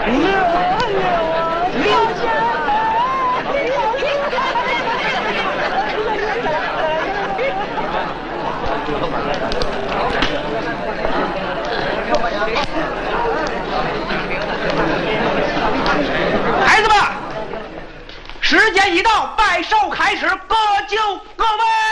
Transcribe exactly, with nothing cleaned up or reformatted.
孩子们，时间一到，拜寿开始，各就各位。